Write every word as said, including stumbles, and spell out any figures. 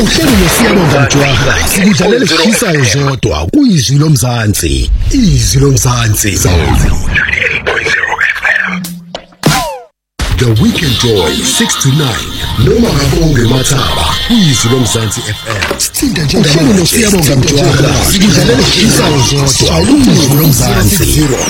uhlelo losiyabonga mjwaha sikudlalela isisayo zodwa kuyizwi lomzansi izwi lomzansi The Weekend Joy six to nine noma ngabonge mathaba kuyizwi lomzansi F M sithinta nje uhlelo losiyabonga mjwaha sikudlalela isisayo zodwa kuyizwi lomzansi